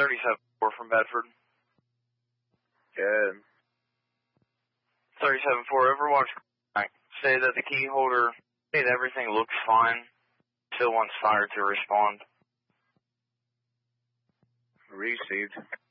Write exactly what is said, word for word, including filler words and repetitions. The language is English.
thirty-seven four from Bedford. Good. thirty-seven four, Overwatch. Say that the key holder, say that everything looks fine. Still wants fire to respond. Received.